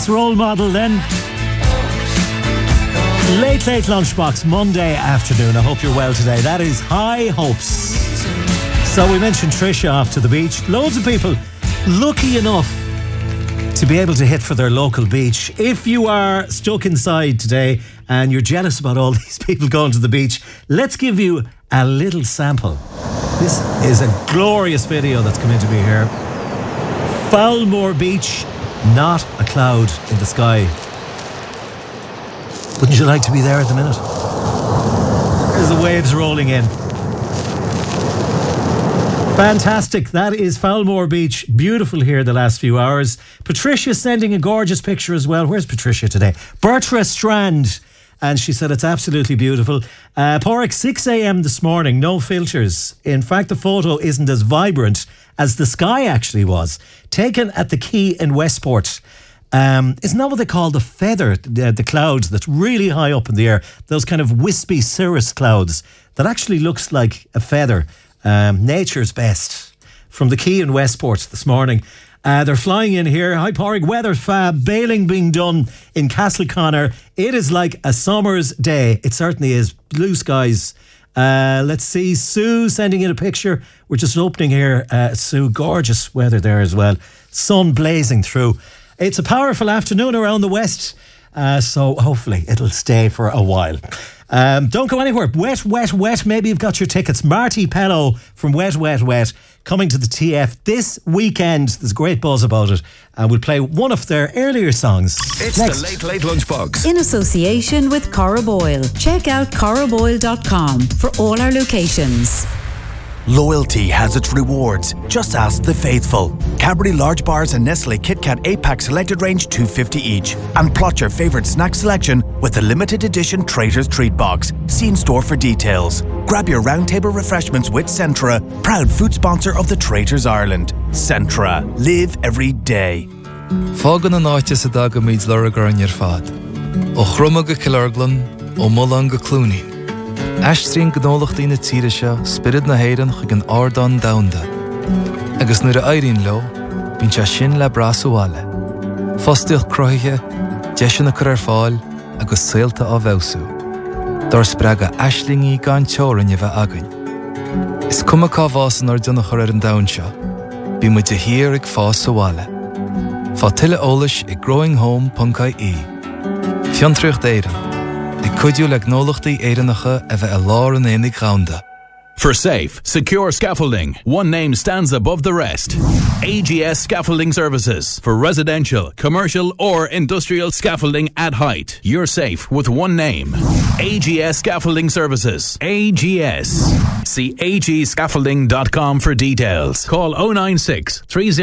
Best role model then. Late Lunchbox, Monday afternoon. I hope you're well today. That is High Hopes. So we mentioned Trisha off to the beach. Loads of people lucky enough to be able to hit for their local beach. If you are stuck inside today and you're jealous about all these people going to the beach, let's give you a little sample. This is a glorious video that's come into me here. Foulmore Beach, not a cloud in the sky. Wouldn't you like to be there at the minute? There's the waves rolling in. Fantastic. That is Foulmore Beach. Beautiful here the last few hours. Patricia sending a gorgeous picture as well. Where's Patricia today? Bertra Strand. And she said it's absolutely beautiful. Porrick, 6 a.m. this morning, no filters. In fact, the photo isn't as vibrant as the sky actually was. Taken at the Quay in Westport. Isn't that what they call the feather, the clouds that's really high up in the air? Those kind of wispy cirrus clouds that actually looks like a feather. Nature's best. From the Quay in Westport this morning. They're flying in here. Hi Porrick, weather fab, bailing being done in Castleconnor. It is like a summer's day. It certainly is. Blue skies. Let's see, Sue sending in a picture. We're just opening here. Sue, gorgeous weather there as well. Sun blazing through. It's a powerful afternoon around the west, so hopefully it'll stay for a while. Don't go anywhere. Wet. Maybe you've got your tickets. Marty Pello from Wet coming to the TF this weekend. There's a great buzz about it. We'll play one of their earlier songs. It's next. The Late Lunchbox. In association with Cora Boyle. Check out coraboyle.com for all our locations. Loyalty has its rewards. Just ask the faithful. Cadbury Large Bars and Nestle Kit Kat 8-pack selected range $2.50 each. And plot your favourite snack selection with the limited edition Traitors Treat Box. See in store for details. Grab your roundtable refreshments with Centra, proud food sponsor of the Traitors Ireland. Centra. Live every day. Fágan an áite sa dag a míid luragar an ar fad. Ó chruma go Killarglan, ó Mullan go Clooney. Astrín gnólachtaí na tíre seo, spirid na héireann chuig an ardán damhanda. Agus nuair a éiríonn leo, bíonn sé sin le brasúáile. Fostaíoch cruthaithe, deise na cur ar fáil, agus saolta á bhebhsú. Dar spreaga aislingaí gan teorann a bheith againn. Is cuma cá bhásan ar duna chur ar an damhan seo, bí muid a hír ag fás sáile. Fá tuile eolais ag growinghome.ie. Fiontraocht éireann. Could you like gnólachtaí éireannacha a bheith a lár an énig ghaunda? For safe, secure scaffolding, one name stands above the rest. AGS Scaffolding Services. For residential, commercial or industrial scaffolding at height. You're safe with one name. AGS Scaffolding Services. AGS. See agscaffolding.com for details. Call 096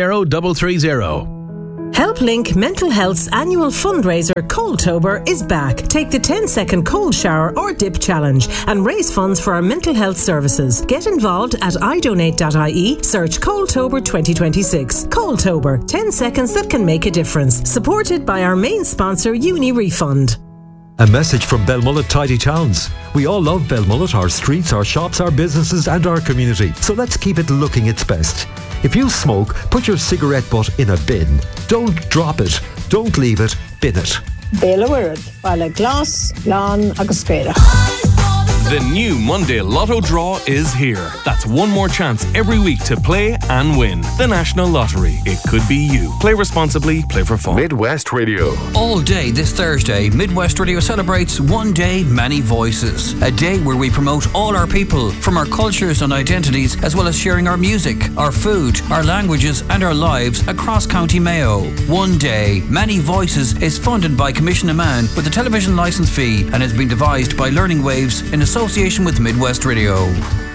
30330. HelpLink Mental Health's annual fundraiser Coldtober is back. Take the 10-second cold shower or dip challenge and raise funds for our mental health services. Get involved at idonate.ie, search Coldtober 2026. Coldtober, 10 seconds that can make a difference. Supported by our main sponsor Uni Refund. A message from Belmullet Tidy Towns. We all love Belmullet, our streets, our shops, our businesses and our community. So let's keep it looking its best. If you smoke, put your cigarette butt in a bin. Don't drop it. Don't leave it. Bin it. Béla Wirad, Bala Glass, Lan agus Spéire. The new Monday Lotto draw is here. That's one more chance every week to play and win. The National Lottery. It could be you. Play responsibly, play for fun. Midwest Radio. All day this Thursday, Midwest Radio celebrates One Day, Many Voices. A day where we promote all our people from our cultures and identities, as well as sharing our music, our food, our languages and our lives across County Mayo. One Day, Many Voices is funded by Commission Amman with a television licence fee and has been devised by Learning Waves in association with Midwest Radio.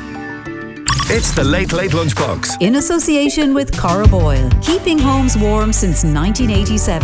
It's the Late Lunchbox. In association with Cora Boyle. Keeping homes warm since 1987.